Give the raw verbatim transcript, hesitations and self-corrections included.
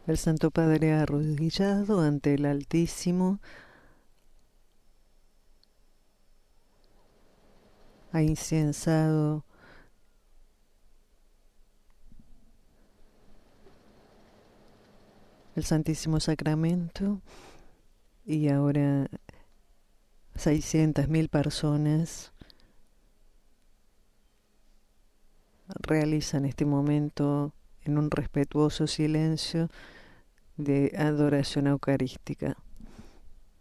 El Santo Padre arrodillado ante el Altísimo ha incensado el Santísimo Sacramento y ahora seiscientas mil personas realizan este momento en un respetuoso silencio de adoración eucarística.